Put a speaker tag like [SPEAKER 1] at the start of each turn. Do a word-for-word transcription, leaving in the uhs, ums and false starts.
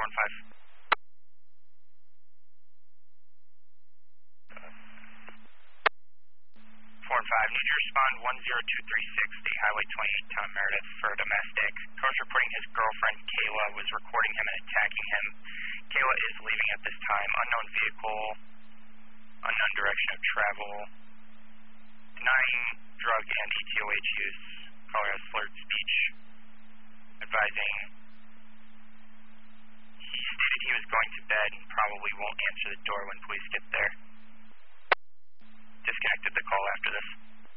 [SPEAKER 1] one five. four and five, need to respond one zero two three six, State Highway twenty-eight, Tom Meredith for domestic. Car's reporting his girlfriend, Kayla, was recording him and attacking him. Kayla is leaving at this time. Unknown vehicle, unknown direction of travel, denying drug and E T O H use, caller has slurred speech, advising he stated he was going to bed and probably won't answer the door when police get there. Disconnected the call after this.